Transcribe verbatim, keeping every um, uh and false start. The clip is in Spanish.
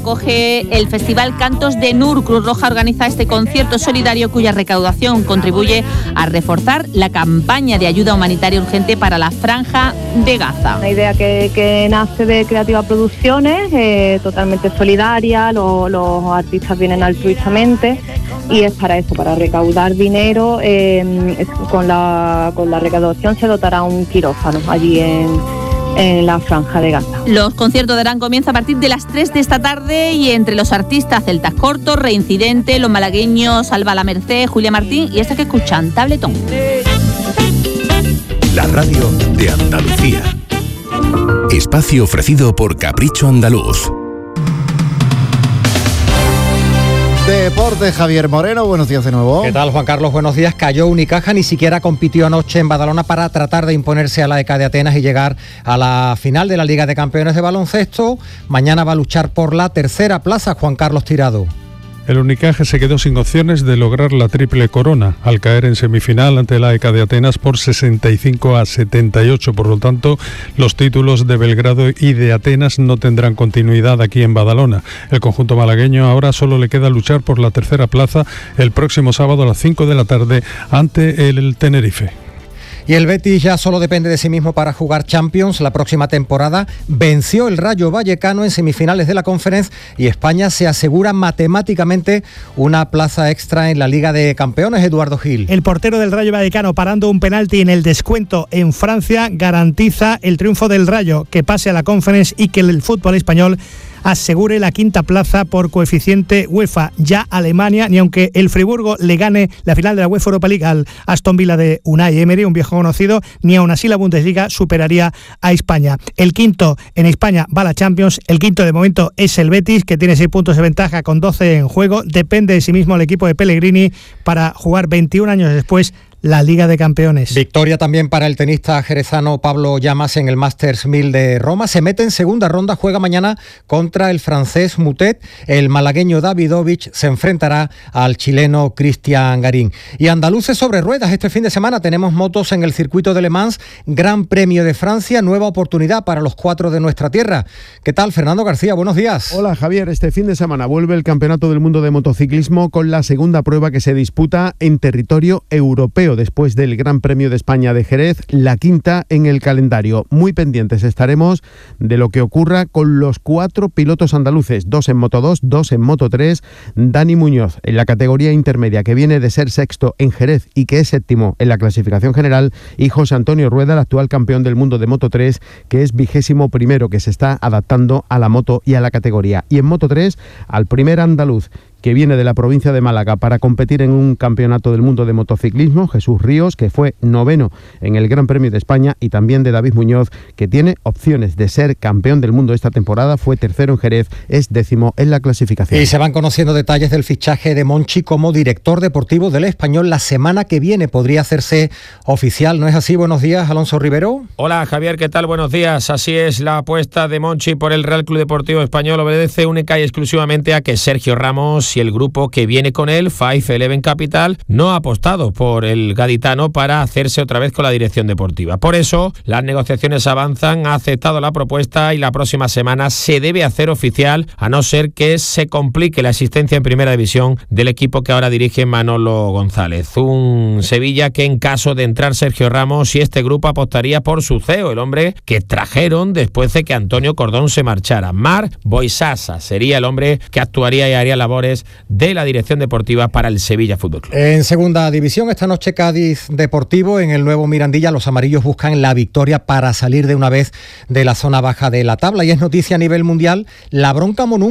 Coge el Festival Cantos de Nur. Cruz Roja organiza este concierto solidario cuya recaudación contribuye a reforzar la campaña de ayuda humanitaria urgente para la Franja de Gaza. Una idea que, que nace de Creativa Producciones, eh, totalmente solidaria, lo, los artistas vienen altruistamente y es para eso, para recaudar dinero. Eh, es, con, la, con la recaudación se dotará un quirófano allí en... en la Franja de Gaza. Los conciertos darán comienzo a partir de las tres de esta tarde y entre los artistas Celtas Cortos, Reincidente, los malagueños Alba La Merced, Julia Martín y esta que escuchan, Tabletón. La radio de Andalucía. Espacio ofrecido por Capricho Andaluz. Deporte, Javier Moreno, buenos días de nuevo. ¿Qué tal, Juan Carlos? Buenos días. Cayó Unicaja, ni siquiera compitió anoche en Badalona para tratar de imponerse a la E C A de Atenas y llegar a la final de la Liga de Campeones de Baloncesto. Mañana va a luchar por la tercera plaza, Juan Carlos Tirado. El Unicaja se quedó sin opciones de lograr la triple corona al caer en semifinal ante la E C A de Atenas por sesenta y cinco a setenta y ocho. Por lo tanto, los títulos de Belgrado y de Atenas no tendrán continuidad aquí en Badalona. El conjunto malagueño ahora solo le queda luchar por la tercera plaza el próximo sábado a las cinco de la tarde ante el Tenerife. Y el Betis ya solo depende de sí mismo para jugar Champions la próxima temporada. Venció el Rayo Vallecano en semifinales de la Conference y España se asegura matemáticamente una plaza extra en la Liga de Campeones. Eduardo Gil. El portero del Rayo Vallecano, parando un penalti en el descuento en Francia, garantiza el triunfo del Rayo, que pase a la Conference y que el fútbol español asegure la quinta plaza por coeficiente UEFA. Ya Alemania, ni aunque el Friburgo le gane la final de la UEFA Europa League al Aston Villa de Unai Emery, un viejo conocido, ni aún así la Bundesliga superaría a España. El quinto en España va a la Champions, el quinto de momento es el Betis, que tiene seis puntos de ventaja con doce en juego. Depende de sí mismo el equipo de Pellegrini para jugar veintiún años después la Liga de Campeones. Victoria también para el tenista jerezano Pablo Llamas en el Masters mil de Roma. Se mete en segunda ronda, juega mañana contra el francés Moutet. El malagueño Davidovich se enfrentará al chileno Cristian Garín. Y andaluces sobre ruedas. Este fin de semana tenemos motos en el circuito de Le Mans, Gran Premio de Francia, nueva oportunidad para los cuatro de nuestra tierra. ¿Qué tal, Fernando García? Buenos días. Hola, Javier. Este fin de semana vuelve el Campeonato del Mundo de Motociclismo con la segunda prueba que se disputa en territorio europeo después del Gran Premio de España de Jerez, la quinta en el calendario. Muy pendientes estaremos de lo que ocurra con los cuatro pilotos andaluces, dos en Moto dos, dos en Moto tres. Dani Muñoz, en la categoría intermedia, que viene de ser sexto en Jerez y que es séptimo en la clasificación general, y José Antonio Rueda, el actual campeón del mundo de Moto tres, que es vigésimo primero, que se está adaptando a la moto y a la categoría. Y en Moto tres, al primer andaluz que viene de la provincia de Málaga para competir en un campeonato del mundo de motociclismo, Jesús Ríos, que fue noveno en el Gran Premio de España, y también de David Muñoz, que tiene opciones de ser campeón del mundo esta temporada, fue tercero en Jerez, es décimo en la clasificación. Y se van conociendo detalles del fichaje de Monchi como director deportivo del Español. La semana que viene podría hacerse oficial, ¿no es así? Buenos días, Alonso Rivero. Hola, Javier, ¿qué tal? Buenos días. Así es, la apuesta de Monchi por el Real Club Deportivo Español obedece única y exclusivamente a que Sergio Ramos y el grupo que viene con él, Five Eleven Capital, no ha apostado por el gaditano para hacerse otra vez con la dirección deportiva. Por eso, las negociaciones avanzan, ha aceptado la propuesta y la próxima semana se debe hacer oficial, a no ser que se complique la existencia en primera división del equipo que ahora dirige Manolo González. Un Sevilla que, en caso de entrar Sergio Ramos y este grupo, apostaría por su C E O, el hombre que trajeron después de que Antonio Cordón se marchara. Marc Boisasa sería el hombre que actuaría y haría labores de la dirección deportiva para el Sevilla Fútbol Club. En segunda división, esta noche Cádiz Deportivo en el nuevo Mirandilla. Los amarillos buscan la victoria para salir de una vez de la zona baja de la tabla, y es noticia a nivel mundial la bronca monumento